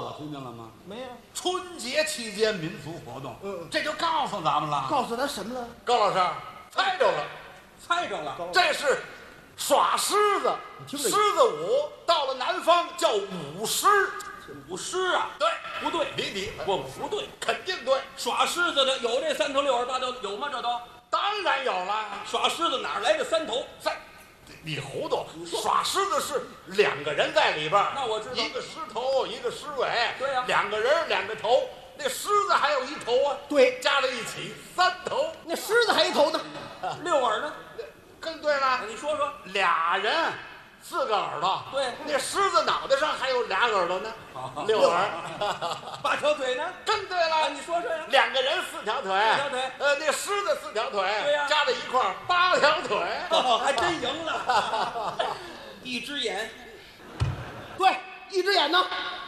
我听见了吗？ 没有。 春节期间民俗活动，这就告诉咱们了。 告诉他什么了？ 高老师猜着了， 猜着了， 这是耍狮子，狮子舞，到了南方叫舞狮。 舞狮啊？ 对， 不对， 你我不对， 肯定对。 耍狮子的有这3头6耳8头有吗？这都当然有了。 耍狮子哪来的3头？ 你糊涂！耍狮子是2个人在里边， 那我知道， 一个狮头，一个狮尾。 对呀 ，2个人2个头，那狮子还有1头啊。 对， 加在一起3头。 那狮子还一头呢 ，6耳呢？ 更对了。 你说说 ，2人4个耳朵。 对， 那狮子脑袋上还有2耳朵呢，6耳。 8条腿呢？ 更对了。 你说说呀。 2个人4条腿。 4条腿。 那狮子4条腿。 对呀， 加在一块8条腿。 还真赢了。1只眼。 对，1只眼呢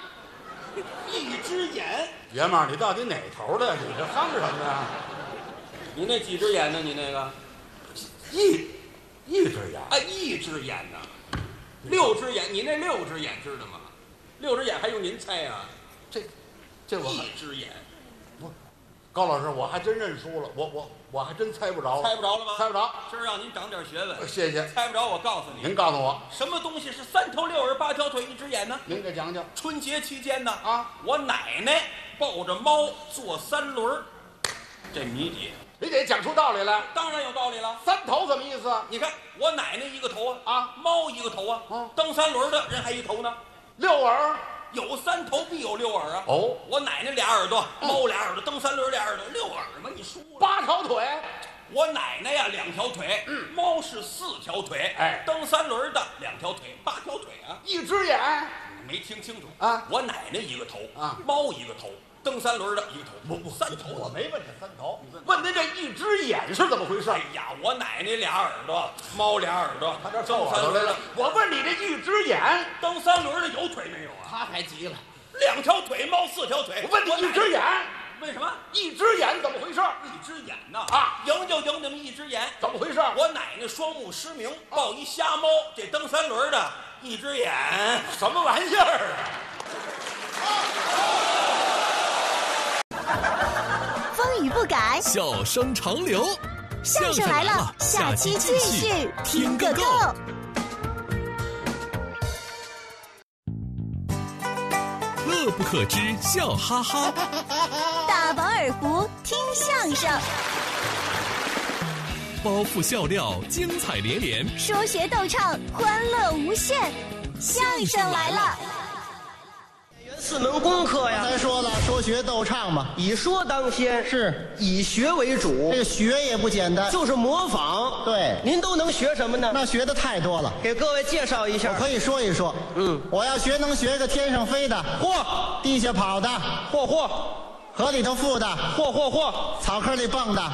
？1只眼。 爷们儿，你到底哪头的？你这哼什么呀？ 你那几只眼呢？你那个一只眼。 哎，1只眼呢？6只眼，你那6只眼知道吗？6只眼还用您猜啊？ 这我 1只眼。 不，高老师，我还真认输了，我还真猜不着。 猜不着了吗？ 猜不着。 今儿让您长点学问。 谢谢。 猜不着，我告诉你。 您告诉我， 什么东西是3头6耳8条腿1只眼呢？ 您给讲讲。 春节期间呢， 我奶奶抱着猫坐3轮，这谜底。 你得讲出道理来。 当然有道理了。 3头什么意思？ 你看我奶奶1个头猫1个头蹬3轮的人还1头呢。 6耳。 有3头必有6耳啊！我奶奶2耳朵，猫2耳朵，蹬3轮2耳朵，6耳嘛，你输了。 8条腿。 我奶奶呀2条腿，猫是4条腿，蹬3轮的2条腿，8条腿啊 ！1只眼。 你没听清楚啊？ 我奶奶1个头猫1个头，蹬3轮的1个头，不3头。 我没问这3头，问您这1只眼是怎么回事？ 哎呀，我奶奶2耳朵，猫2耳朵， 他这蹬3轮的。我问你这1只眼， 蹬3轮的有腿没有啊？ 他还急了 ，2条腿，猫4条腿。 我问你1只眼， 为什么 1只眼怎么回事 ？1只眼呢？赢就赢你们1只眼， 怎么回事？ 我奶奶双目失明，抱一瞎猫，这蹬3轮的1只眼， 什么玩意儿啊？风雨不改， 笑声长流。 相声来了，下期继续听个够。 乐不可支，笑哈哈。 大饱耳福，听相声。 包袱笑料，精彩连连。 说学逗唱，欢乐无限。相声来了。 4门功课呀， 咱说了，说学逗唱嘛， 以说当先， 是以学为主。 这个学也不简单， 就是模仿。 对， 您都能学什么呢？ 那学的太多了， 给各位介绍一下。 我可以说一说。我要学能学个天上飞的，地下跑的，河里头浮的，草坑里蹦的，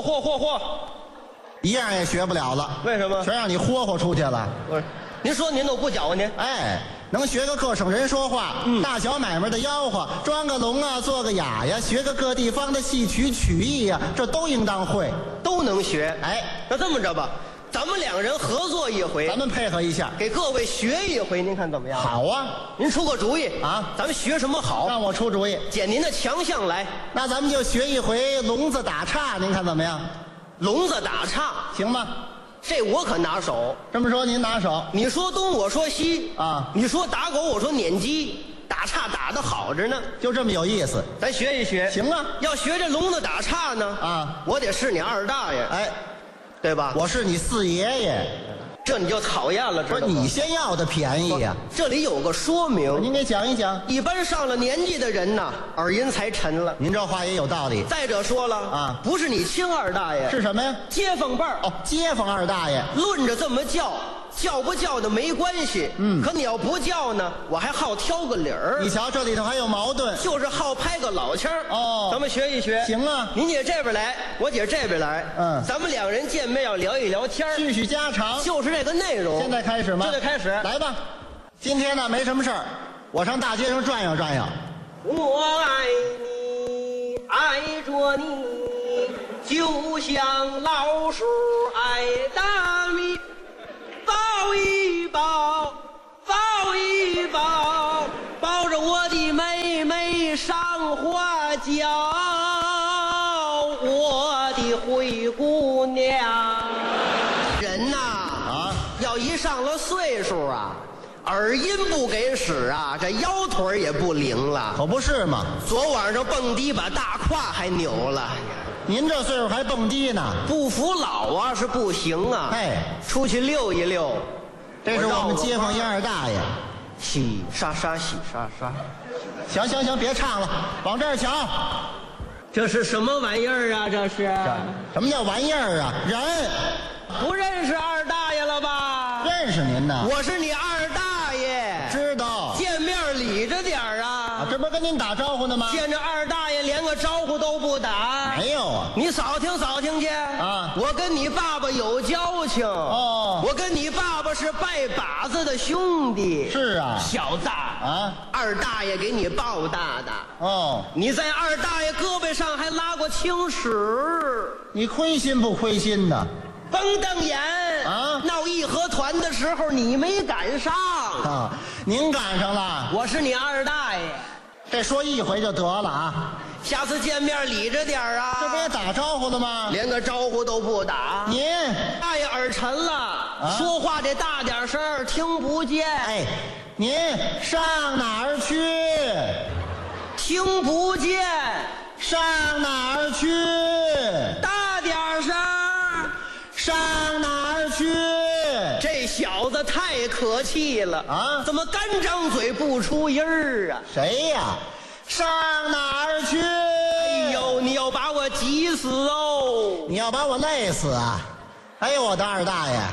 一样也学不了了。 为什么？ 全让你霍出去了。 不是，您说您都不搅和您。 能学个各省人说话，大小买卖的吆喝，装个聋啊，做个哑呀，学个各地方的戏曲曲艺呀，这都应当会， 都能学。那这么着吧，咱们2人合作一回， 咱们配合一下， 给各位学一回，您看怎么样？ 好啊， 您出个主意啊，咱们学什么好？ 让我出主意， 捡您的强项来。 那咱们就学一回聋子打岔，您看怎么样？ 聋子打岔行吗？ 这我可拿手。 这么说您拿手， 你说东我说西啊， 你说打狗我说撵鸡，打岔打得好着呢， 就这么有意思。 咱学一学。 行啊， 要学这聋子打岔呢我得是你2大爷，对吧？ 我是你4爷爷， 这你就讨厌了， 不是你先要的便宜呀？ 这里有个说明， 您给讲一讲。 一般上了年纪的人呐，耳音才沉了。 您这话也有道理。 再者说了不是你亲2大爷， 是什么呀？ 街坊辈儿。 街坊2大爷， 论着这么叫不叫的没关系。可你要不叫呢，我还好挑个理儿。 你瞧这里头还有矛盾， 就是好拍个老腔儿。咱们学一学。 行啊， 您姐这边来，我姐这边来。咱们2人见面要聊一聊天， 叙叙家常， 就是这个内容。 现在开始吗？ 现在开始， 来吧。今天呢没什么事儿，我上大街上转悠转悠。 我爱你，爱着你，就像老鼠爱大米。抱一抱，抱一抱，抱着我的妹叫我的灰姑娘。人呐，要一上了岁数啊，耳音不给使啊，这腰腿也不灵了。 可不是嘛， 昨晚上蹦迪把大胯还扭了。 您这岁数还蹦迪呢？ 不服老啊是不行啊。 哎， 出去溜一溜。 这是我们街坊一二大爷。 洗刷刷，洗刷刷。 行，别唱了，往这儿瞧。 这是什么玩意儿啊？这是什么叫玩意儿啊？人不认识二大爷了吧？ 认识您呢。 我是你二大爷， 知道。 见面礼着点儿啊！ 这不是跟您打招呼呢吗？ 见着二大爷连个招呼都不打。 没有啊。 你扫听去啊！ 我跟你爸爸有交情哦。 我跟你爸爸是拜把子的兄弟。 是啊。 小子啊， 二大爷给你抱大的。 哦。 你在二大爷胳膊上还拉过青史。 你亏心不亏心呢？ 甭瞪眼啊！ 闹义和团的时候你没赶上啊，您赶上了。 我是你二大爷， 这说一回就得了啊。 下次见面理着点啊。 这不也打招呼了吗？ 连个招呼都不打。 您大爷耳沉了，说话得大点声，听不见。 哎，您上哪儿去？ 听不见。 上哪儿去？ 大点声。 上哪儿去？ 这小子太可气了啊！ 怎么干张嘴不出音儿啊？ 谁呀？上哪儿去？ 哎呦，你要把我急死哦！ 你要把我累死啊！哎呦，我的二大爷！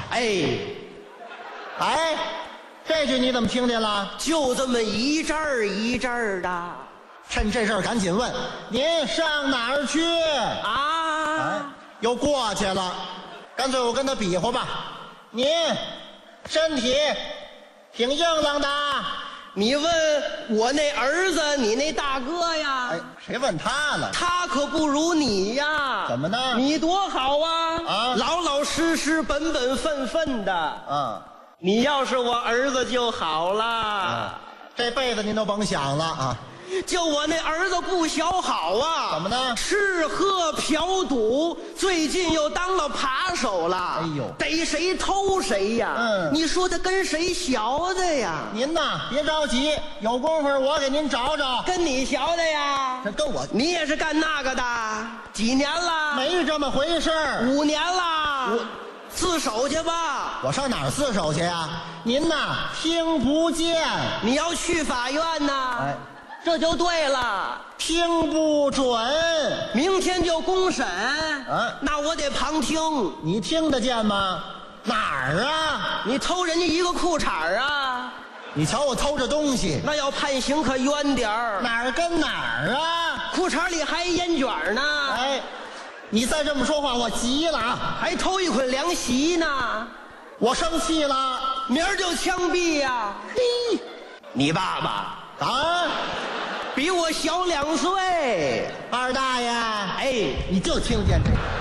哎，这句你怎么听见了？ 就这么一阵儿一阵儿的。 趁这事儿赶紧问，您上哪儿去？ 啊！ 又过去了。干脆我跟他比划吧，您身体挺硬朗的。 你问我那儿子，你那大哥呀？ 哎，谁问他了？ 他可不如你呀。 怎么呢？ 你多好啊！ 啊， 老老实实、本本分分的。 啊， 你要是我儿子就好了。 啊，这辈子您都甭想了啊。 就我那儿子不小好啊！ 怎么呢？ 吃喝嫖赌，最近又当了扒手了。 哎呦， 逮谁偷谁呀！你说他跟谁学的呀？ 您呐，别着急，有功夫我给您找找。 跟你学的呀？ 这跟我， 你也是干那个的？几年了？ 没这么回事儿。 5年了。自首去吧。 我上哪儿自首去呀？您呐，听不见。 你要去法院呐？ 哎。 这就对了， 听不准， 明天就公审。那我得旁听。 你听得见吗？哪儿啊？ 你偷人家一个裤衩啊？ 你瞧我偷这东西， 那要判刑可冤点儿。 哪儿跟哪儿啊？ 裤衩里还烟卷呢。 哎，你再这么说话，我急了啊！ 还偷一捆凉席呢， 我生气了， 明儿就枪毙呀！嘿，你爸爸啊？ 比我小2岁， 二大爷， 哎， 你就听见这个。